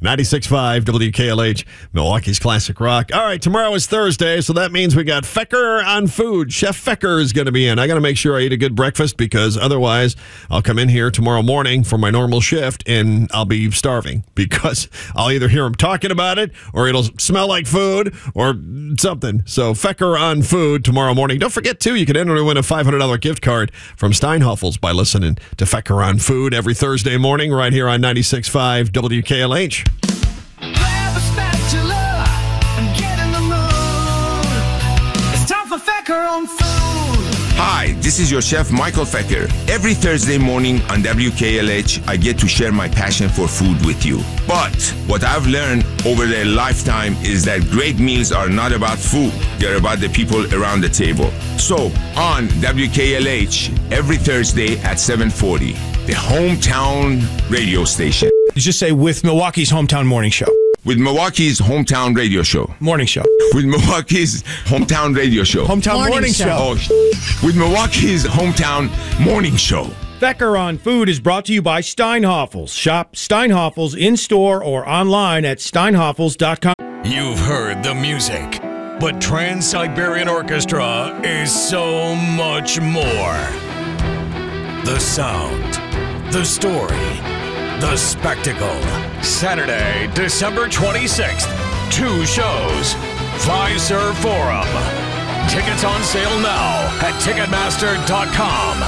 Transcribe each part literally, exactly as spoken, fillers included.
ninety-six point five W K L H, Milwaukee's Classic Rock. All right, tomorrow is Thursday, so that means we got Fecker on food. Chef Fecker is going to be in. I got to make sure I eat a good breakfast because otherwise I'll come in here tomorrow morning for my normal shift and I'll be starving because I'll either hear him talking about it or it'll smell like food or something. So Fecker on food tomorrow morning. Don't forget, too, you can enter to win a five hundred dollars gift card from Steinhoffels by listening to Fecker on food every Thursday morning right here on ninety-six point five W K L H. Grab a spatula and get in the mood. It's time for Fecker on food. Hi, this is your chef, Michael Fecker. Every Thursday morning on W K L H, I get to share my passion for food with you. But what I've learned over a lifetime is that great meals are not about food. They're about the people around the table. So, on W K L H, every Thursday at seven forty, the hometown radio station. Just say with Milwaukee's hometown morning show. With Milwaukee's hometown radio show. Morning show. With Milwaukee's hometown radio show. Hometown morning, morning show. show. Oh, sh- with Milwaukee's hometown morning show. Fecker on Food is brought to you by Steinhoffels. Shop Steinhoffels in-store or online at steinhoffels dot com. You've heard the music, but Trans-Siberian Orchestra is so much more. The sound, the story, the spectacle. Saturday, December twenty-sixth. Two shows. Fiserv Forum. Tickets on sale now at ticketmaster dot com.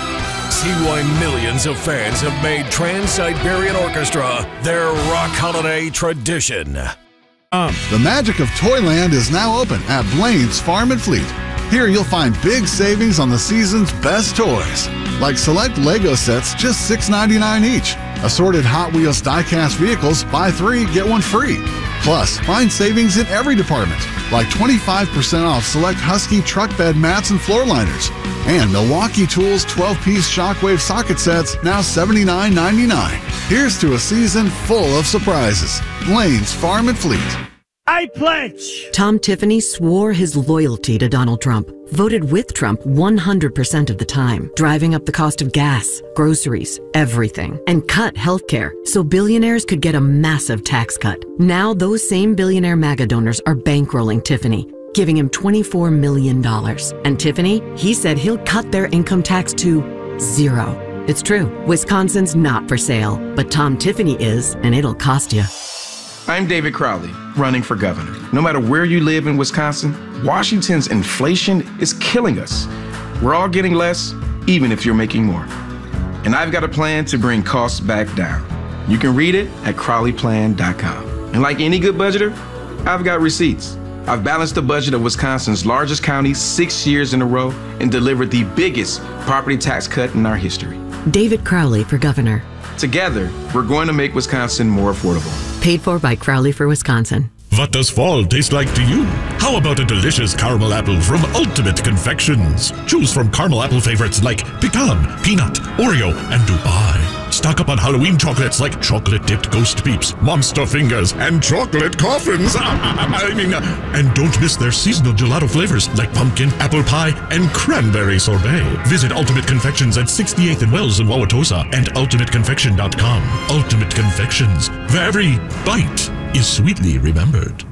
See why millions of fans have made Trans-Siberian Orchestra their rock holiday tradition. Um, the magic of Toyland is now open at Blaine's Farm and Fleet. Here you'll find big savings on the season's best toys, like select Lego sets just six ninety-nine each. Assorted Hot Wheels die-cast vehicles, buy three, get one free. Plus, find savings in every department, like twenty-five percent off select Husky truck bed mats and floor liners. And Milwaukee Tools twelve-piece Shockwave socket sets, now seventy-nine ninety-nine. Here's to a season full of surprises. Blaine's Farm and Fleet. I pledge! Tom Tiffany swore his loyalty to Donald Trump, voted with Trump one hundred percent of the time, driving up the cost of gas, groceries, everything, and cut healthcare so billionaires could get a massive tax cut. Now those same billionaire MAGA donors are bankrolling Tiffany, giving him twenty-four million dollars. And Tiffany, he said he'll cut their income tax to zero. It's true. Wisconsin's not for sale, but Tom Tiffany is, and it'll cost you. I'm David Crowley, running for governor. No matter where you live in Wisconsin, Washington's inflation is killing us. We're all getting less, even if you're making more. And I've got a plan to bring costs back down. You can read it at crowley plan dot com. And like any good budgeter, I've got receipts. I've balanced the budget of Wisconsin's largest county six years in a row and delivered the biggest property tax cut in our history. David Crowley for governor. Together, we're going to make Wisconsin more affordable. Paid for by Crowley for Wisconsin. What does fall taste like to you? How about a delicious caramel apple from Ultimate Confections? Choose from caramel apple favorites like pecan, peanut, Oreo, and Dubai. Stock up on Halloween chocolates like chocolate-dipped ghost peeps, monster fingers, and chocolate coffins. I mean, and don't miss their seasonal gelato flavors like pumpkin, apple pie, and cranberry sorbet. Visit Ultimate Confections at sixty-eighth and Wells in Wauwatosa and ultimate confection dot com. Ultimate Confections, where every bite is sweetly remembered.